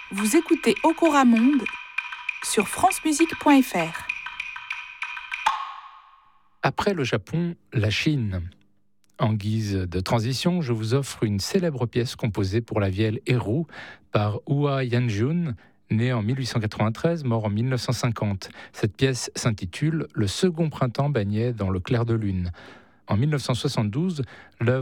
Vous écoutez Okora Monde sur francemusique.fr. Après le Japon, la Chine. En guise de transition, je vous offre une célèbre pièce composée pour la vielle Héroux par Hua Yanjun, né en 1893, mort en 1950. Cette pièce s'intitule « Le second printemps baignait dans le clair de lune ». En 1972, l'œuvre